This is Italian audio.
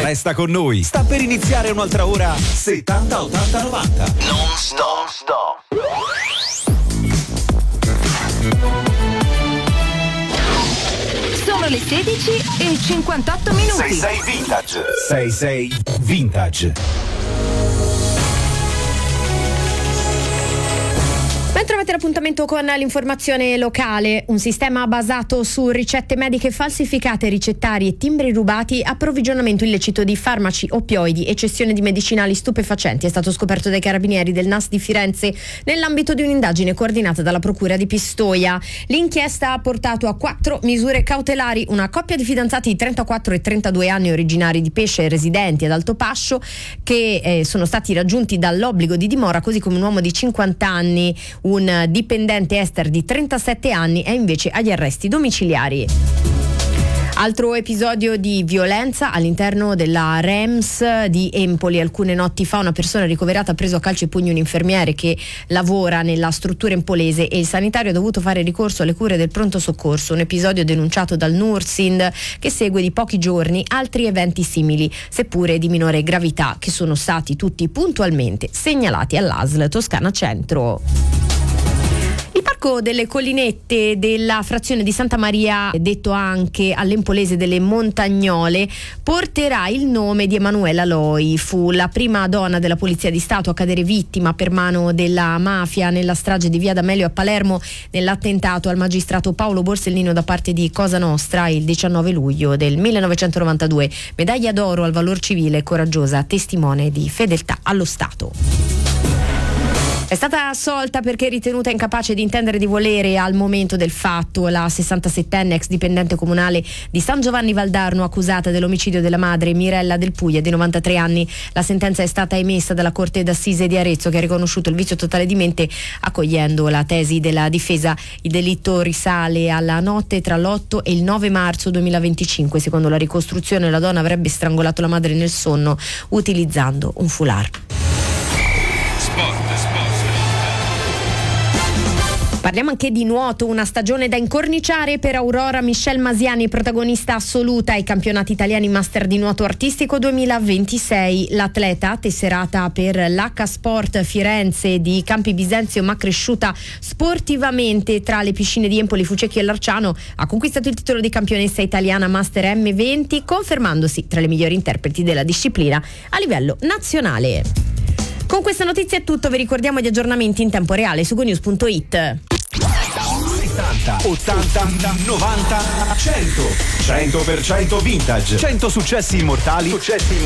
Resta con noi. Sta per iniziare un'altra ora 70 80 90. Non stop. Sono le 16:58 minuti. 66 Vintage. 66 Vintage. Ben trovate l'appuntamento con l'informazione locale. Un sistema basato su ricette mediche falsificate, ricettari e timbri rubati, approvvigionamento illecito di farmaci, oppioidi e cessione di medicinali stupefacenti è stato scoperto dai carabinieri del NAS di Firenze nell'ambito di un'indagine coordinata dalla procura di Pistoia. L'inchiesta ha portato a 4 misure cautelari: una coppia di fidanzati di 34 e 32 anni originari di Pesce, residenti ad Altopascio, che sono stati raggiunti dall'obbligo di dimora, così come un uomo di 50 anni, un dipendente Ester di 37 anni è invece agli arresti domiciliari. Altro episodio di violenza all'interno della REMS di Empoli. Alcune notti fa una persona ricoverata ha preso a calci e pugni un infermiere che lavora nella struttura empolese e il sanitario ha dovuto fare ricorso alle cure del pronto soccorso. Un episodio denunciato dal Nursind, che segue di pochi giorni altri eventi simili, seppure di minore gravità, che sono stati tutti puntualmente segnalati all'ASL Toscana Centro. Il Parco delle Collinette della frazione di Santa Maria, detto anche all'Empolese delle Montagnole, porterà il nome di Emanuela Loi. Fu la prima donna della Polizia di Stato a cadere vittima per mano della mafia nella strage di Via D'Amelio a Palermo, nell'attentato al magistrato Paolo Borsellino da parte di Cosa Nostra il 19 luglio del 1992. Medaglia d'oro al valor civile, coraggiosa testimone di fedeltà allo Stato. È stata assolta perché ritenuta incapace di intendere di volere al momento del fatto. La 67enne ex dipendente comunale di San Giovanni Valdarno, accusata dell'omicidio della madre Mirella Del Puglia di 93 anni. La sentenza è stata emessa dalla Corte d'Assise di Arezzo, che ha riconosciuto il vizio totale di mente, accogliendo la tesi della difesa. Il delitto risale alla notte tra l'8 e il 9 marzo 2025. Secondo la ricostruzione, la donna avrebbe strangolato la madre nel sonno utilizzando un foulard. Parliamo anche di nuoto, una stagione da incorniciare per Aurora Michelle Masiani, protagonista assoluta ai campionati italiani Master di nuoto artistico 2026. L'atleta, tesserata per l'H Sport Firenze di Campi Bisenzio, ma cresciuta sportivamente tra le piscine di Empoli, Fucecchio e Larciano, ha conquistato il titolo di campionessa italiana Master M20, confermandosi tra le migliori interpreti della disciplina a livello nazionale. Con questa notizia è tutto, vi ricordiamo gli aggiornamenti in tempo reale su GoNews.it. 70, 80, 90, 100. 100% vintage. 100 successi immortali